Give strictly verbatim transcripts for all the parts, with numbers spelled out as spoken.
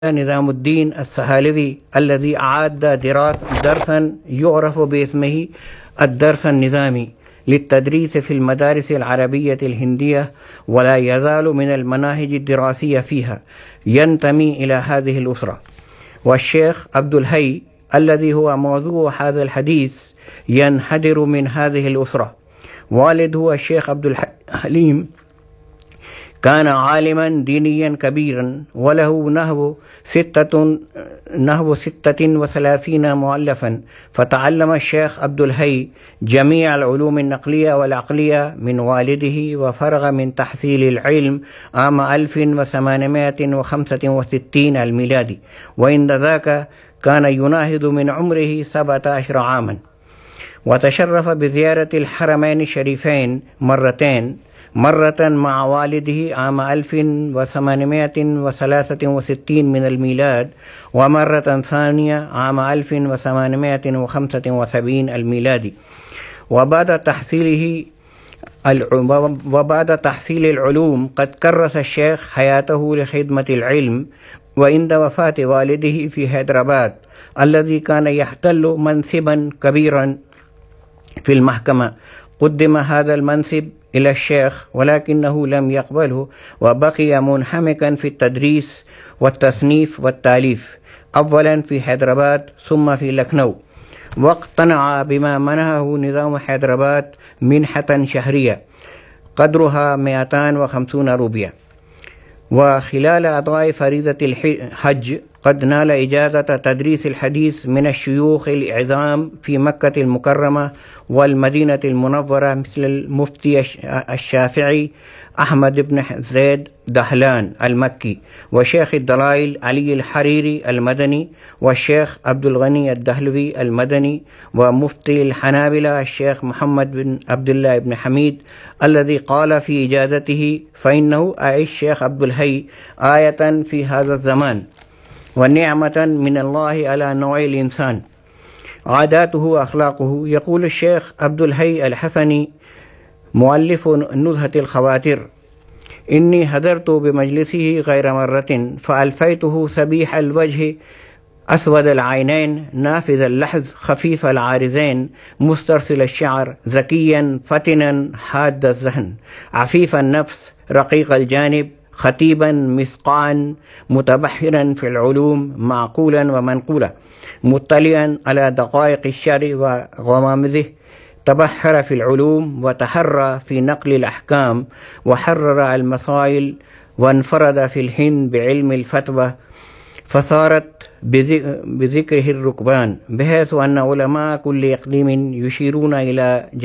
Nizamuddin अस्सहालवी अल्लज़ी अआद्द Dirac दरसन युअरफ़ बिस्मिही अद-दर्स अन-निज़ामी लित-तदरीस fill मदारिस अल-अरबिय्यत अल-हिंदिय्यह व ला यज़ालु मिन अल-मनाहिज अद-दिरासिय्यह फ़ीहा यंतमी इला हाज़िहि अल-उसरा व शेख अब्दुल हई अल्लज़ी हुवा मौज़ू हाज़ा अल-हदीस यनहदिरु मिन हाज़िहि अल-उसरा वालिदहु शेख अब्दुल हलीम कान आलिमन दीनियन कबीरन वलहु नहवु सित्ततुन नहवु सित्ततिन व सलासीन मुअल्लफन फ़तअल्लम शेख अब्दुल हई जमी अल उलूम अन-नक़लिया वल अक़लिया मिन वालिदिही व फ़रग़ मिन तहसील अल इल्म आम अल्फ़िन व समानमियतिन व ख़म्सतिन व सित्तीन अल मिलादी व इंद ज़ाका कान युनाहिदु मिन उम्रिही सबअत अशर आमन व तशर्रफ़ बिज़ियारतिल हरमैन शरीफ़ैन मर्रतैन मर्रतन मा वालिदिही आम अल्फ़िन व समानमियतिन व सलासतिन व सित्तीन मिनल मीलाद व मर्रतन सानिया आम अल्फ़िन व समानमियतिन व ख़म्सतिन व सबईन अल मीलादी व बाद तहसीलिही व बाद तहसील अल उलूम क़द कर्रस शेख हयातहु लिख़िदमतिल इल्म व इंद वफ़ात वालिदिही फ़ी हैदराबाद अल्लज़ी कान यहतल्लु मनसिबन कबीरन फ़िल महकमा क़ुद्दिम हाज़ल मनसिब इला शेख वलाकिन्नहु लम यक़बलहु व बक़िया मुनहमिकन फ़ी तदरीस व तसनीफ़ व तालीफ़ अव्वलन फ़ी हैदराबाद सुम्मा फ़ी लखनऊ वक़्तनअ बिमा मनहहु निज़ाम हैदराबाद मिन्हतन शहरिया क़द्रुहा मिअतान व ख़म्सून रुपया व खिलाल अदाए फ़रीज़तिल हज क़द नाल इजाज़त तदरीसिल हदीस मिन अश-शुयूख़िल इज़ाम फ़ी मक्कतिल मुकर्रमा वल मदीनतिल मुनव्वरा मिस्लल मुफ्ती अश-शाफ़िई अहमद इब्न ज़ैद दहलान अल-मक्की व शेख अद-दलाइल अली अल-हरीरी अल-मदनी व शेख अब्दुल गनी अद-दहलवी अल-मदनी व मुफ्ती अल-हनाबिला शेख मोहम्मद बिन अब्दुल्लाह इब्न हमीद अल्लज़ी क़ाल फ़ी इजाज़तिही फ़इन्नहु आइश शेख अब्दुल हई आयतन फ़ी हाज़ा ज़मान व निअमतन मिनल्लाहि अला नौइल इंसान आदातुहु अख़लाक़ुहु यक़ूल शेख अब्दुल हई अल-हसनी मुअल्लिफ़ु नुज़हतिल ख़वातिर इन्नी हज़रतु बिमजलिसिही गैर मर्रतिन फ़अल्फ़ैतुहु सबीहल वज्ह अस्वदल आइनैन नाफ़िज़ल लहज़ ख़फ़ीफ़ल आरिज़ैन मुस्तरसिल अश-शअर ज़किय्यन फ़तिनन हाद्द ज़हन अफ़ीफ़न नफ़्स रक़ीक़ल जानिब ख़तीबन मिस्क़ान मुतबहिरन फ़िल उलूम माक़ूलन व मनक़ूला मुत्तलिअन अला दक़ाइक़ अश-शरअ व ग़वामिज़िह तबहर फ़िल उलूम व तहर्रा फ़ी नक़्लिल अहकाम व हर्रर अल मसाइल व अनफ़रद फ़िल हिंद बिइल्मिल फ़तवा फ़सारत बिज़िक्रिहि रुकबान बहैसु अन्न उलमा कुल्लि इक़लीमिन युशीरून इला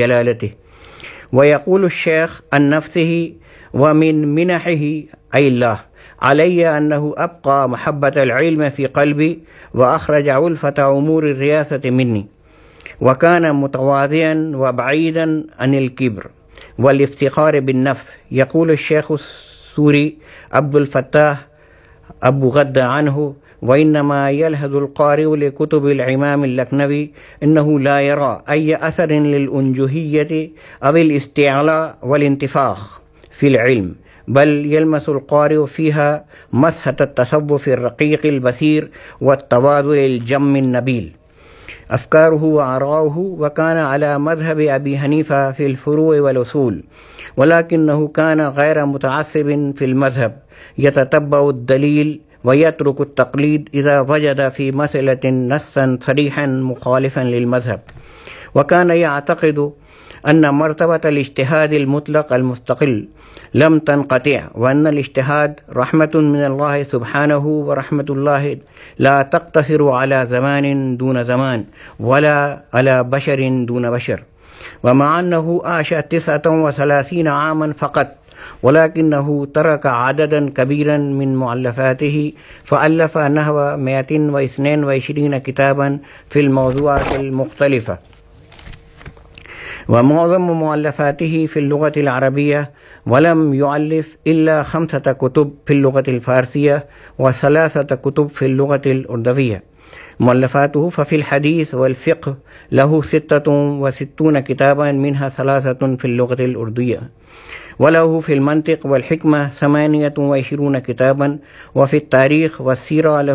जलालतिह व यक़ूलु शेख अन नफ़्सिही व मिन मिनहिही अल्लाह अलय्य अन्नहु अब्क़ा महब्बतल इल्म फ़ी क़ल्बी व अख़रज उल्फ़त उमूर रियासत मिन्नी व कान मुतवाज़िअन व बईदन अनिल किब्र वल इफ़्तिख़ार बिन नफ़्स यक़ूलु शेख सूरी अब्दुल फ़त्ताह अबू गद्दा अन्हु व इन्नमा यलहज़ुल क़ारिउ लिकुतुबिल इमाम अल-लखनवी इन्नहु ला यरा अय्य असरिन लिल उन्जुहिय्यति अविल इस्तिअला वल इंतिफ़ाख़ फ़िल इल्म बल यलमसुल क़ारिउ फ़ीहा मसहत अत-तसव्वुफ़ ar-रक़ीक़िल बसीर व अत-तवाज़ुइल जम्मिन नबील अफ़कारुहु व आराउहु व कान अला मज़हब अबी हनीफ़ा फ़िल फ़ुरूअ वल उसूल वलाकिन्नहु कान गैर मुतअस्सिबिन फ़िल मज़हब यततब्बअु अद-दलील व यत्रुकु अत-तक़लीद इज़ा वजद फ़ी मसअलतिन नस्सन सरीहन मुख़ालिफ़न लिल मज़हब व कान यअतक़िदु अन्न मर्तबतल इज्तिहादिल मुतलक़ अल मुस्तक़िल लम तनक़ति' व अन्नल इज्तिहाद रहमतुन मिनल्लाहि सुब्हानहु व रहमतुल्लाहि ला तक़्तसिरु अला ज़मानिन दून ज़मान वला अला बशरिन दून बशर व मअ अन्नहु आशा तिस्अतन व सलासीन आमन फ़क़त वलाकिन्नहु तरक अददन कबीरन मिन मुअल्लफ़ातिही फ़अल्लफ़ नहव मिअतिन व इस्नैन व इश्रीन किताबन फ़िल मौज़ूआतिल मुख़्तलिफ़ा व मौज़म मुअल्लफ़ातिही फ़िल लुग़तिल अरबिय्या वलम युअल्लिफ़ इल्ला ख़म्सत कुतुब फ़िल लुग़तिल फ़ारसिय्या व सलासत कुतुब फ़िल लुग़तिल उर्दुविय्या मुअल्लफ़ातुहु फ़फ़िल हदीस वल फ़िक़्ह लहु सित्ततुन व सित्तून किताबन मिन्हा सलासतुन फ़िल लुग़तिल उर्दुय्या वलहु फ़िल मंतिक़ वल हिकमा समानियतुन व इशरून किताबन व फ़ित तारीख़ व सीरा